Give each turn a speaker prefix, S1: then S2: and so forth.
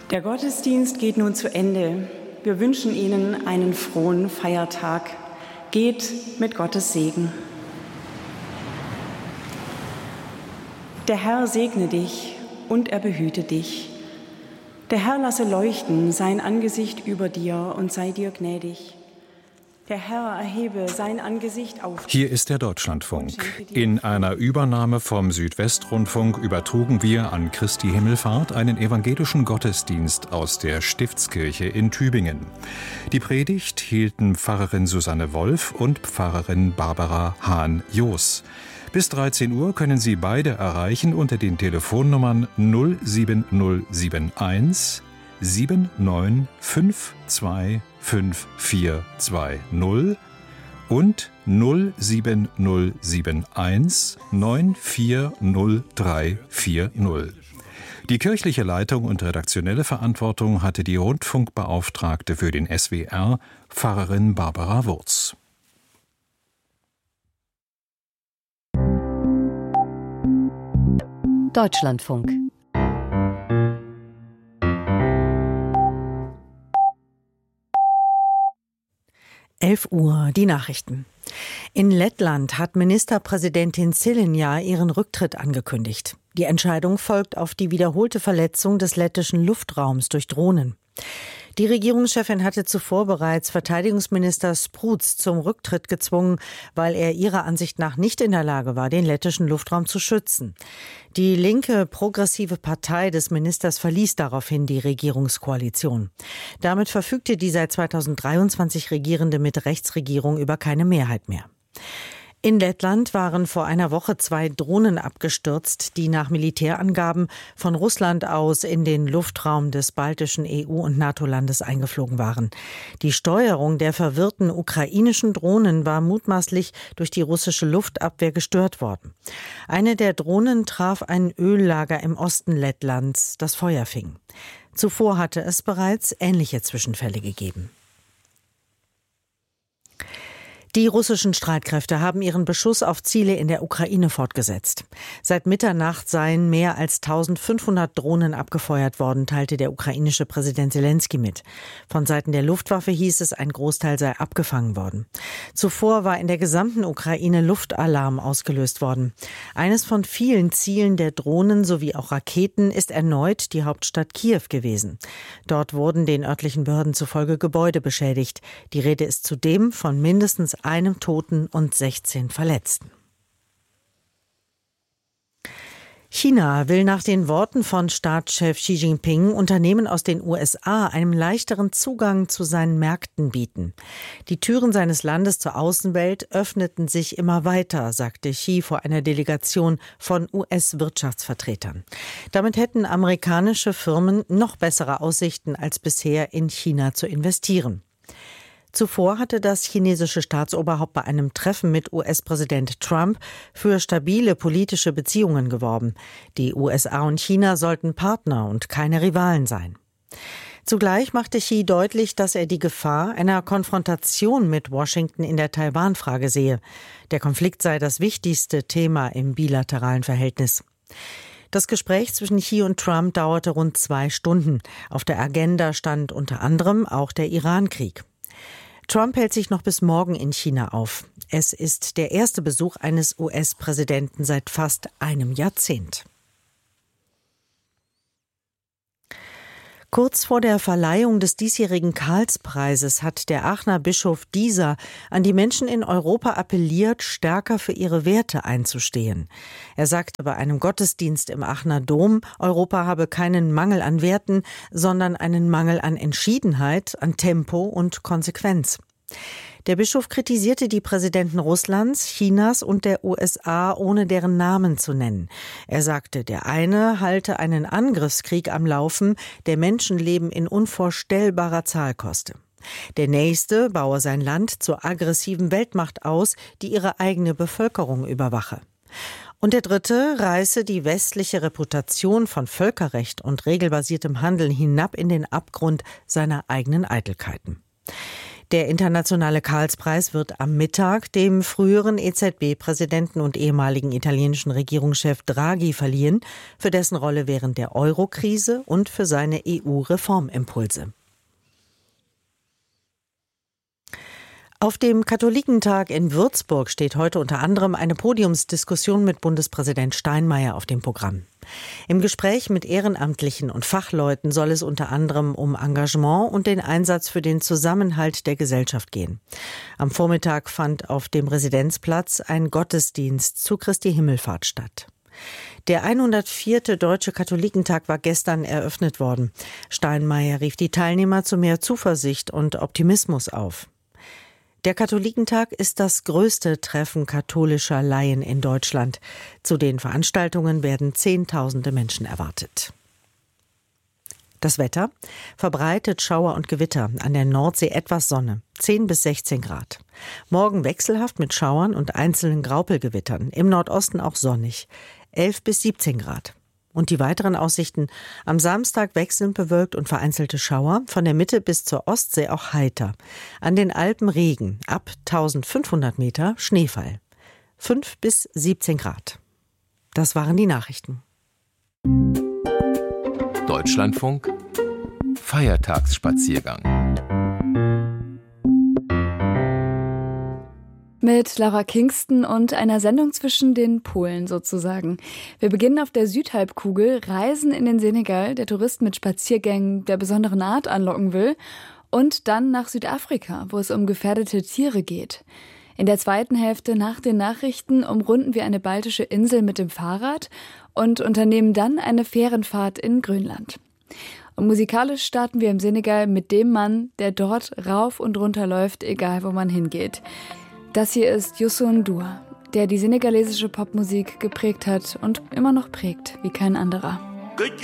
S1: Der Gottesdienst geht nun zu Ende. Wir wünschen Ihnen einen frohen Feiertag. Geht mit Gottes Segen. Der Herr segne dich und er behüte dich. Der Herr lasse leuchten sein Angesicht über dir und sei dir gnädig. Der Herr erhebe sein Angesicht auf dich.
S2: Hier ist der Deutschlandfunk. In einer Übernahme vom Südwestrundfunk übertrugen wir an Christi Himmelfahrt einen evangelischen Gottesdienst aus der Stiftskirche in Tübingen. Die Predigt hielten Pfarrerin Susanne Wolf und Pfarrerin Barbara Hahn-Joos. Bis 13 Uhr können Sie beide erreichen unter den Telefonnummern 07071 79525420 und 07071 940340. Die kirchliche Leitung und redaktionelle Verantwortung hatte die Rundfunkbeauftragte für den SWR, Pfarrerin Barbara Wurz.
S3: Deutschlandfunk. Uhr, die Nachrichten. In Lettland hat Ministerpräsidentin Šilinja ihren Rücktritt angekündigt. Die Entscheidung folgt auf die wiederholte Verletzung des lettischen Luftraums durch Drohnen. Die Regierungschefin hatte zuvor bereits Verteidigungsminister Spruds zum Rücktritt gezwungen, weil er ihrer Ansicht nach nicht in der Lage war, den lettischen Luftraum zu schützen. Die linke progressive Partei des Ministers verließ daraufhin die Regierungskoalition. Damit verfügte die seit 2023 regierende Mitte-Rechts-Regierung über keine Mehrheit mehr. In Lettland waren vor einer Woche 2 Drohnen abgestürzt, die nach Militärangaben von Russland aus in den Luftraum des baltischen EU- und NATO-Landes eingeflogen waren. Die Steuerung der verwirrten ukrainischen Drohnen war mutmaßlich durch die russische Luftabwehr gestört worden. Eine der Drohnen traf ein Öllager im Osten Lettlands, das Feuer fing. Zuvor hatte es bereits ähnliche Zwischenfälle gegeben. Die russischen Streitkräfte haben ihren Beschuss auf Ziele in der Ukraine fortgesetzt. Seit Mitternacht seien mehr als 1500 Drohnen abgefeuert worden, teilte der ukrainische Präsident Selenskyj mit. Von Seiten der Luftwaffe hieß es, ein Großteil sei abgefangen worden. Zuvor war in der gesamten Ukraine Luftalarm ausgelöst worden. Eines von vielen Zielen der Drohnen sowie auch Raketen ist erneut die Hauptstadt Kiew gewesen. Dort wurden den örtlichen Behörden zufolge Gebäude beschädigt. Die Rede ist zudem von mindestens einem Toten und 16 Verletzten. China will nach den Worten von Staatschef Xi Jinping Unternehmen aus den USA einen leichteren Zugang zu seinen Märkten bieten. Die Türen seines Landes zur Außenwelt öffneten sich immer weiter, sagte Xi vor einer Delegation von US-Wirtschaftsvertretern. Damit hätten amerikanische Firmen noch bessere Aussichten als bisher in China zu investieren. Zuvor hatte das chinesische Staatsoberhaupt bei einem Treffen mit US-Präsident Trump für stabile politische Beziehungen geworben. Die USA und China sollten Partner und keine Rivalen sein. Zugleich machte Xi deutlich, dass er die Gefahr einer Konfrontation mit Washington in der Taiwan-Frage sehe. Der Konflikt sei das wichtigste Thema im bilateralen Verhältnis. Das Gespräch zwischen Xi und Trump dauerte rund 2 Stunden. Auf der Agenda stand unter anderem auch der Iran-Krieg. Trump hält sich noch bis morgen in China auf. Es ist der erste Besuch eines US-Präsidenten seit fast einem Jahrzehnt. Kurz vor der Verleihung des diesjährigen Karlspreises hat der Aachener Bischof Dieser an die Menschen in Europa appelliert, stärker für ihre Werte einzustehen. Er sagte bei einem Gottesdienst im Aachener Dom, Europa habe keinen Mangel an Werten, sondern einen Mangel an Entschiedenheit, an Tempo und Konsequenz. Der Bischof kritisierte die Präsidenten Russlands, Chinas und der USA, ohne deren Namen zu nennen. Er sagte, der eine halte einen Angriffskrieg am Laufen, der Menschenleben in unvorstellbarer Zahl koste. Der nächste baue sein Land zur aggressiven Weltmacht aus, die ihre eigene Bevölkerung überwache. Und der dritte reiße die westliche Reputation von Völkerrecht und regelbasiertem Handeln hinab in den Abgrund seiner eigenen Eitelkeiten. Der internationale Karlspreis wird am Mittag dem früheren EZB-Präsidenten und ehemaligen italienischen Regierungschef Draghi verliehen, für dessen Rolle während der Euro-Krise und für seine EU-Reformimpulse. Auf dem Katholikentag in Würzburg steht heute unter anderem eine Podiumsdiskussion mit Bundespräsident Steinmeier auf dem Programm. Im Gespräch mit Ehrenamtlichen und Fachleuten soll es unter anderem um Engagement und den Einsatz für den Zusammenhalt der Gesellschaft gehen. Am Vormittag fand auf dem Residenzplatz ein Gottesdienst zu Christi Himmelfahrt statt. Der 104. Deutsche Katholikentag war gestern eröffnet worden. Steinmeier rief die Teilnehmer zu mehr Zuversicht und Optimismus auf. Der Katholikentag ist das größte Treffen katholischer Laien in Deutschland. Zu den Veranstaltungen werden Zehntausende Menschen erwartet. Das Wetter: verbreitet Schauer und Gewitter, an der Nordsee etwas Sonne, 10 bis 16 Grad. Morgen wechselhaft mit Schauern und einzelnen Graupelgewittern, im Nordosten auch sonnig, 11 bis 17 Grad. Und die weiteren Aussichten: am Samstag wechselnd bewölkt und vereinzelte Schauer, von der Mitte bis zur Ostsee auch heiter. An den Alpen Regen, ab 1500 Meter Schneefall. 5 bis 17 Grad. Das waren die Nachrichten.
S4: Deutschlandfunk Feiertagsspaziergang.
S5: Mit Laura Kingston und einer Sendung zwischen den Polen sozusagen. Wir beginnen auf der Südhalbkugel, reisen in den Senegal, der Touristen mit Spaziergängen der besonderen Art anlocken will, und dann nach Südafrika, wo es um gefährdete Tiere geht. In der zweiten Hälfte nach den Nachrichten umrunden wir eine baltische Insel mit dem Fahrrad und unternehmen dann eine Fährenfahrt in Grönland. Und musikalisch starten wir im Senegal mit dem Mann, der dort rauf und runter läuft, egal wo man hingeht. Das hier ist Youssou N'Dour, der die senegalesische Popmusik geprägt hat und immer noch prägt wie kein anderer.
S6: Good